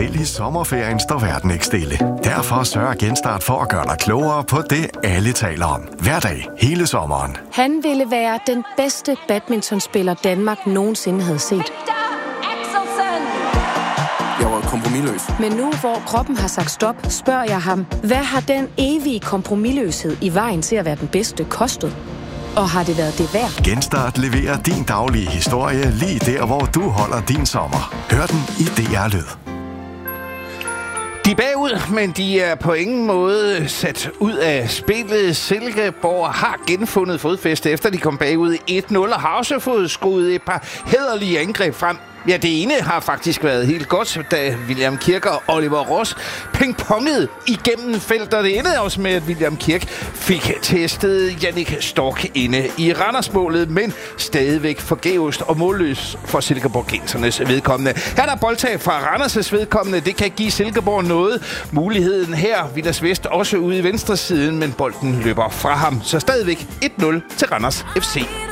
Selv i sommerferien står verden ikke stille. Derfor sørger Genstart for at gøre dig klogere på det, alle taler om. Hver dag, hele sommeren. Han ville være den bedste badmintonspiller Danmark nogensinde havde set. Jeg var kompromisløs. Men nu, hvor kroppen har sagt stop, spørger jeg ham, hvad har den evige kompromisløshed i vejen til at være den bedste kostet? Og har det været det værd? Genstart leverer din daglige historie lige der, hvor du holder din sommer. Hør den i DR Lyd. De er bagud, men de er på ingen måde sat ud af spillet. Silkeborg har genfundet fodfæste, efter de kom bagud 1-0, og har også fået skudt et par hæderlige angreb frem. Ja, det ene har faktisk været helt godt, da William Kirk og Oliver Ross pingpongede igennem feltet. Det endte også med, at William Kirk fik testet Jannik Stork inde i Randersmålet, men stadigvæk forgæves og målløs for Silkeborgensernes vedkommende. Her er der boldtab fra Randers' vedkommende. Det kan give Silkeborg noget. Muligheden her, Vilas Vest også ude i venstre siden, men bolden løber fra ham. Så stadigvæk 1-0 til Randers FC.